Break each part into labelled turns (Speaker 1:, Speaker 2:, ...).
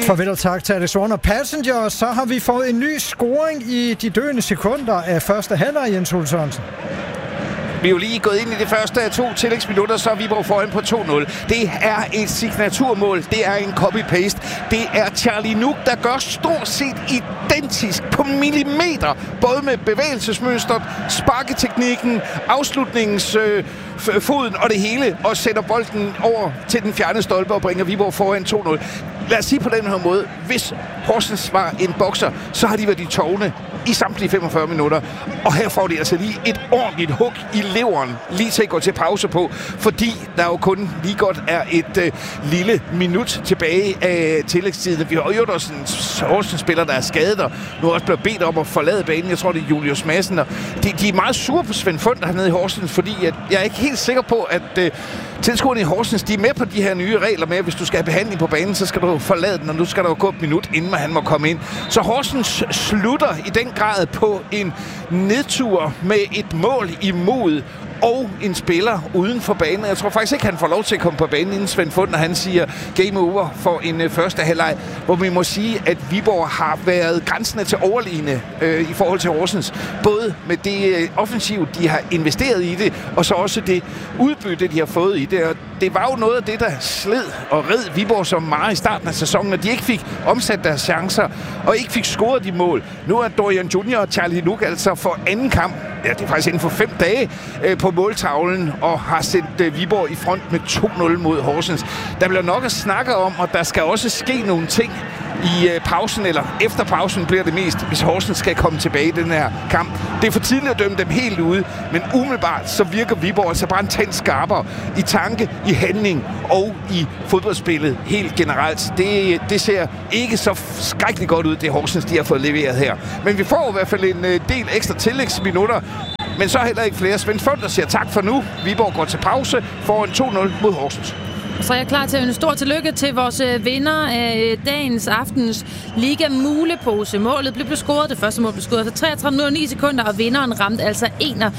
Speaker 1: Farvel og tak til Alexander Passenger. Så har vi fået en ny scoring i de døende sekunder af første halvleg, Jens Ole Sørensen.
Speaker 2: Vi er jo lige gået ind i det første af 2 tillægsminutter, så er Viborg foran på 2-0. Det er et signaturmål. Det er en copy-paste. Det er Charlie Nuk, der gør stort set identisk på millimeter. Både med bevægelsesmønstret, sparketeknikken, afslutningens foden og det hele. Og sætter bolden over til den fjerne stolpe og bringer Viborg foran 2-0. Lad os sige på den her måde. Hvis Horsens var en bokser, så har de været i tårne i samtlige 45 minutter. Og her får de altså lige et ordentligt hug i leveren, lige til at gå til pause på, fordi der jo kun lige godt er et lille minut tilbage af tillægstiden. Vi har jo også en Horsens-spiller, der er skadet, og nu er også blevet bedt om at forlade banen. Jeg tror, det er Julius Madsen. De er meget sure på Svend Fund hernede i Horsens, fordi jeg er ikke helt sikker på, at tilskuerne i Horsens, de er med på de her nye regler med, at hvis du skal have behandling på banen, så skal du forlade den, og nu skal der jo gå et minut, inden han må komme ind. Så Horsens slutter i den grad på en nedtur med et mål imod og en spiller uden for banen. Jeg tror faktisk ikke, han får lov til at komme på banen, inden Svend Fund, når han siger game over for en første halvleg, hvor vi må sige, at Viborg har været grænsende til overliggende i forhold til Horsens. Både med det offensiv, de har investeret i det, og så også det udbytte, de har fået i det. Og det var jo noget af det, der sled og red Viborg så meget i starten af sæsonen, at de ikke fik omsat deres chancer, og ikke fik scoret de mål. Nu er Dorian Junior og Charlie Nuk altså for anden kamp, ja, det er faktisk inden for 5 dage, på måltavlen, og har sendt Viborg i front med 2-0 mod Horsens. Der bliver nok at snakke om, og der skal også ske nogle ting i pausen, eller efter pausen bliver det mest, hvis Horsens skal komme tilbage i den her kamp. Det er for tidligt at dømme dem helt ude, men umiddelbart så virker Viborg altså bare en tand skarpere i tanke, i handling og i fodboldspillet helt generelt. Det ser ikke så skrækkeligt godt ud, det Horsens, de har fået leveret her. Men vi får i hvert fald en del ekstra tillægsminutter, men så heller ikke flere. Svend Fund, der siger tak for nu. Viborg går til pause foran 2-0 mod Horsens.
Speaker 3: Så er jeg klar til en stor tillykke til vores vinder af dagens aftens Liga Mulepose. Målet blev scoret, det første mål blev scoret efter 33 minutter og 9 sekunder, og vinderen ramte altså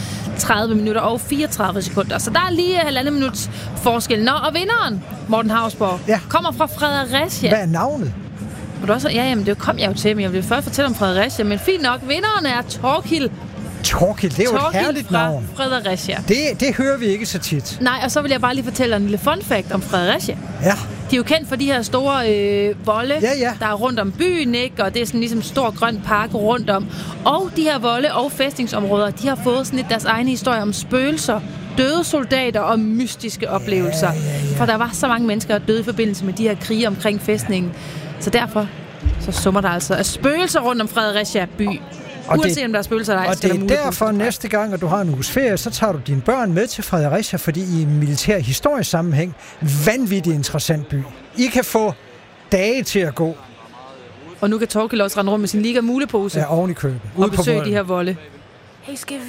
Speaker 3: 31 minutter og 34 sekunder. Så der er lige 1,5 minuts forskel. Nå, og vinderen, Morten Hausborg, kommer fra Fredericia.
Speaker 1: Hvad er navnet?
Speaker 3: Jamen det kom jeg jo til, men jeg vil først fortælle om Fredericia. Men fint nok, vinderen er Torkild.
Speaker 1: Torkild, det er jo et herligt navn.
Speaker 3: Fredericia.
Speaker 1: Det hører vi ikke så tit.
Speaker 3: Nej, og så vil jeg bare lige fortælle en lille fun fact om Fredericia.
Speaker 1: Ja.
Speaker 3: De er jo kendt for de her store volde, der er rundt om byen, ikke? Og det er sådan ligesom en stor grøn park rundt om. Og de her volde og fæstningsområder, de har fået sådan lidt deres egne historie om spøgelser, døde soldater og mystiske oplevelser. For der var så mange mennesker, der døde i forbindelse med de her krige omkring fæstningen. Så derfor så summer der altså af spøgelser rundt om Fredericia by. Uanset om der er spøgelser eller ej.
Speaker 1: Og det er derfor næste gang, at du har en uges ferie, så tager du dine børn med til Fredericia, fordi i en militær historisk sammenhæng, vanvittigt interessant by. I kan få dage til at gå.
Speaker 3: Og nu kan Torkild også rende rundt med sin Liga Mulepose.
Speaker 1: Ja, oven i køben.
Speaker 3: Og besøge de her volde.